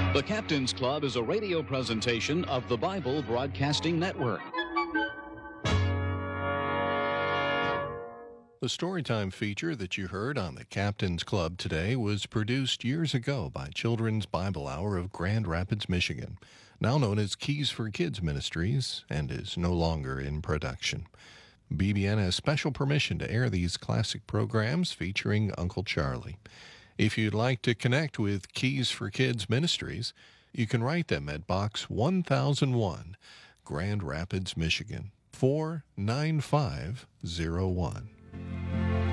The Captain's Club is a radio presentation of the Bible Broadcasting Network. The Storytime feature that you heard on the Captain's Club today was produced years ago by Children's Bible Hour of Grand Rapids, Michigan, now known as Keys for Kids Ministries, and is no longer in production. BBN has special permission to air these classic programs featuring Uncle Charlie. If you'd like to connect with Keys for Kids Ministries, you can write them at Box 1001, Grand Rapids, Michigan, 49501.